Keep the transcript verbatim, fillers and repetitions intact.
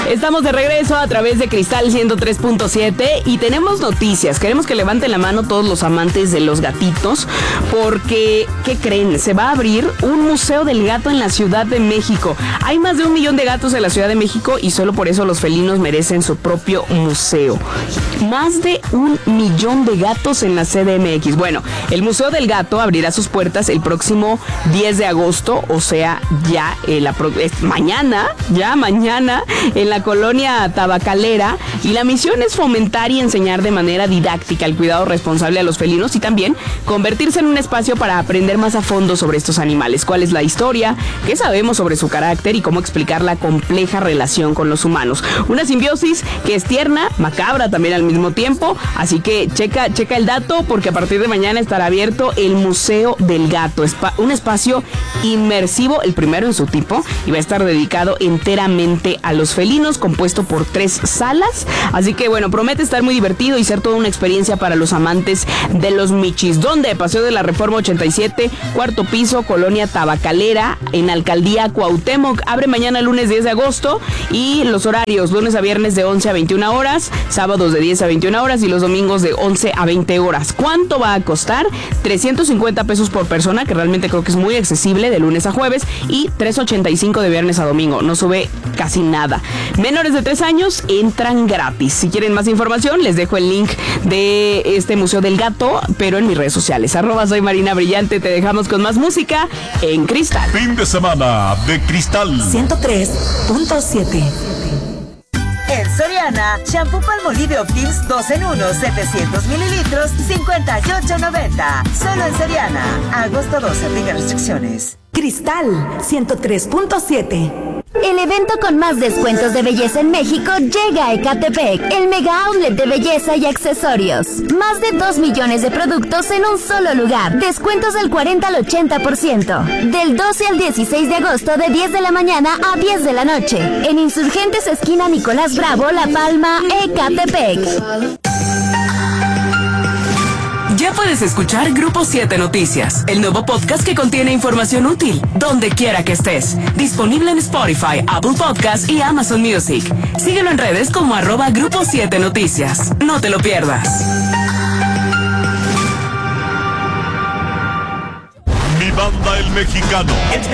Estamos de regreso a través de Cristal ciento tres punto siete y tenemos noticias. Queremos que levanten la mano todos los amantes de los gatitos porque, ¿qué creen? Se va a abrir un museo del gato en la Ciudad de México. Hay más de un millón de gatos en la Ciudad de México y solo por eso los felinos merecen su propio museo. Más de un millón de gatos en la C D M X. Bueno, el Museo del Gato abrirá sus puertas el próximo diez de agosto, o sea, ya eh, la pro- es mañana, ya mañana, en la colonia Tabacalera, y la misión es fomentar y enseñar de manera didáctica el cuidado responsable a los felinos y también convertirse en un espacio para aprender más a fondo sobre estos animales, cuál es la historia, qué sabemos sobre su carácter y cómo explicar la compleja relación con los humanos. Una simbiosis que es tierna, macabra también al mismo tiempo, así que checa, checa el dato porque a partir de mañana estará abierto el Museo del Gato, Espa- un espacio inmersivo, el primero en su tipo, y va a estar dedicado enteramente a los felinos, compuesto por tres salas, así que bueno, promete estar muy divertido y ser toda una experiencia para los amantes de los michis. ¿Dónde? Paseo de la Reforma ochenta y siete, cuarto piso, colonia Tabacalera, en Alcaldía Cuauhtémoc. Abre mañana lunes diez de agosto y los horarios, lunes a viernes de once a veintiuna horas, sábados de diez a veintiuna horas y los domingos de once a veinte horas. ¿Cuánto va a costar? trescientos cincuenta pesos por persona, que realmente creo que es muy accesible de lunes a jueves, y trescientos ochenta y cinco de viernes a domingo. No sube casi nada. Menores de tres años entran gratis. Si quieren más información, les dejo el link de este Museo del Gato, pero en mis redes sociales. Arroba soy Marina Brillante. Te dejamos con más música en Cristal. Fin de semana de Cristal ciento tres punto siete. En Soriana, shampoo Palmolive Optims dos en uno, setecientos mililitros, cincuenta y ocho noventa. Solo en Soriana. Agosto doce, aplica restricciones. Cristal ciento tres punto siete. El evento con más descuentos de belleza en México llega a Ecatepec, el mega outlet de belleza y accesorios. Más de dos millones de productos en un solo lugar. Descuentos del cuarenta al ochenta por ciento. Del doce al dieciséis de agosto de diez de la mañana a diez de la noche. En Insurgentes esquina Nicolás Bravo, La Palma, Ecatepec. Ya puedes escuchar Grupo siete Noticias, el nuevo podcast que contiene información útil, donde quiera que estés. Disponible en Spotify, Apple Podcasts y Amazon Music. Síguelo en redes como arroba Grupo siete Noticias. No te lo pierdas. Mi Banda El Mexicano.